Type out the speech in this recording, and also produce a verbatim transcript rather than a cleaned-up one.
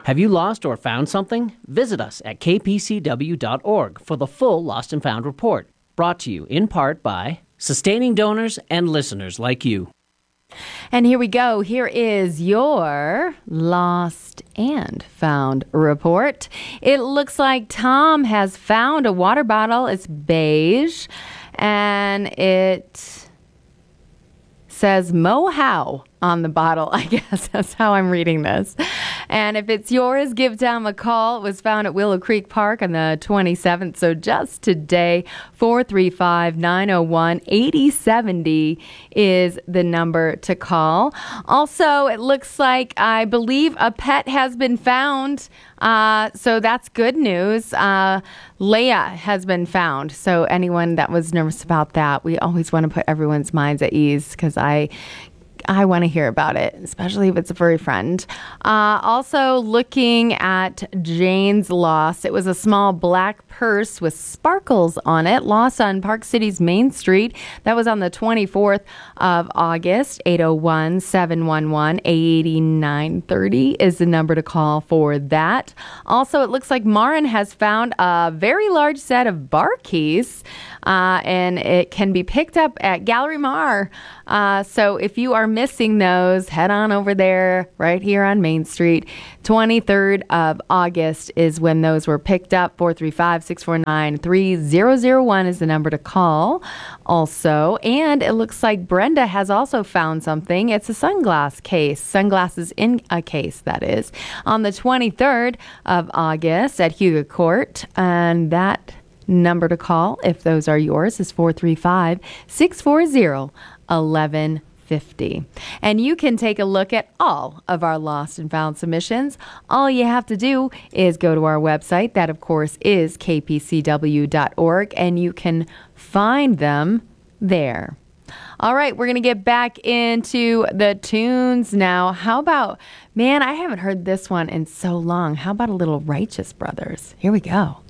Have you lost or found something? Visit us at k p c w dot org for the full Lost and Found report, brought to you in part by sustaining donors and listeners like you. And here we go. Here is your Lost and Found report. It looks like Tom has found a water bottle. It's beige, and it says Mo How on the bottle. I guess that's how I'm reading this. And if it's yours, give Tom a call. It was found at Willow Creek Park on the twenty-seventh. So just today, four three five, nine oh one, eight oh seven oh is the number to call. Also, it looks like, I believe, a pet has been found. Uh, so that's good news. Uh, Leia has been found. So anyone that was nervous about that, we always want to put everyone's minds at ease, because I I want to hear about it, especially if it's a furry friend. Uh, also, looking at Jane's loss, it was a small black purse with sparkles on it, lost on Park City's Main Street. That was on the twenty-fourth of August. eight oh one, seven one one, eight nine three oh is the number to call for that. Also, it looks like Marin has found a very large set of bar keys, uh, and it can be picked up at Gallery Mar. Uh, so if you are missing those, head on over there right here on Main Street. twenty-third of August is when those were picked up. four three five, six four nine, three oh oh one is the number to call also. And it looks like Brenda has also found something. It's a sunglass case. Sunglasses in a case, that is. On the twenty-third of August at Hugo Court. And that number to call, if those are yours, is four three five, six four zero, eleven fifty. And you can take a look at all of our lost and found submissions. All you have to do is go to our website. That, of course, is k p c w dot org, and you can find them there. All right, we're going to get back into the tunes now. How about, man, I haven't heard this one in so long. How about a little Righteous Brothers? Here we go.